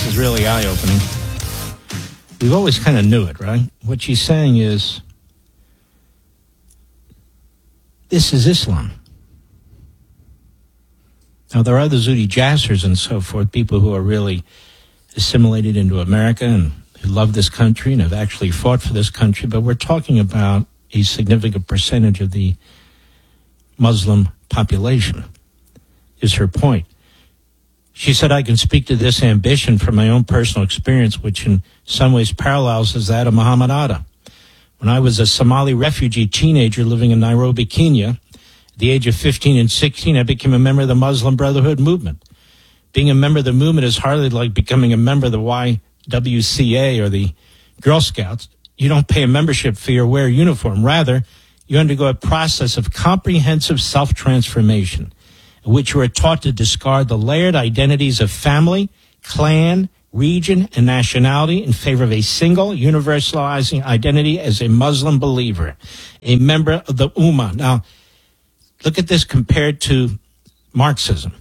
this is really eye-opening. We've always kind of knew it, right? What she's saying is, this is Islam. Now, there are the Zuhdi Jassers and so forth, people who are really assimilated into America and who love this country and have actually fought for this country, but we're talking about a significant percentage of the Muslim population, is her point. She said, I can speak to this ambition from my own personal experience, which in some ways parallels as that of Muhammad Atta. When I was a Somali refugee teenager living in Nairobi, Kenya, at the age of 15 and 16, I became a member of the Muslim Brotherhood movement. Being a member of the movement is hardly like becoming a member of the YWCA or the Girl Scouts. You don't pay a membership fee or wear a uniform. Rather, you undergo a process of comprehensive self-transformation, in which you are taught to discard the layered identities of family, clan, region, and nationality in favor of a single, universalizing identity as a Muslim believer, a member of the Ummah. Now, look at this compared to Marxism,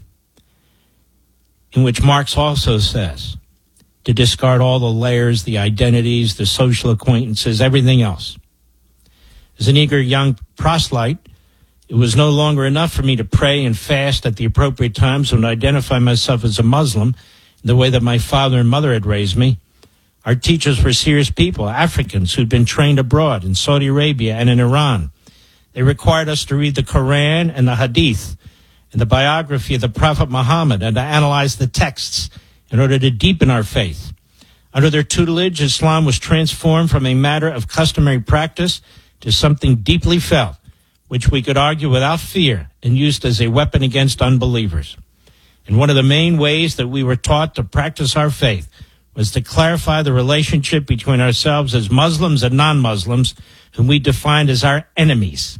in which Marx also says to discard all the layers, the identities, the social acquaintances, everything else. As an eager young proselyte, it was no longer enough for me to pray and fast at the appropriate times and identify myself as a Muslim in the way that my father and mother had raised me. Our teachers were serious people, Africans who'd been trained abroad in Saudi Arabia and in Iran. They required us to read the Quran and the Hadith and the biography of the Prophet Muhammad and to analyze the texts in order to deepen our faith. Under their tutelage, Islam was transformed from a matter of customary practice to something deeply felt, which we could argue without fear and used as a weapon against unbelievers. And one of the main ways that we were taught to practice our faith was to clarify the relationship between ourselves as Muslims and non-Muslims, whom we defined as our enemies.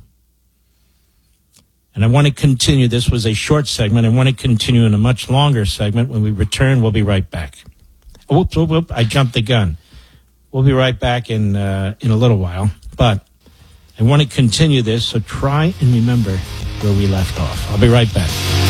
And I want to continue. This was a short segment. I want to continue in a much longer segment. When we return, we'll be right back. Whoops, I jumped the gun. We'll be right back in a little while. But I want to continue this, so try and remember where we left off. I'll be right back.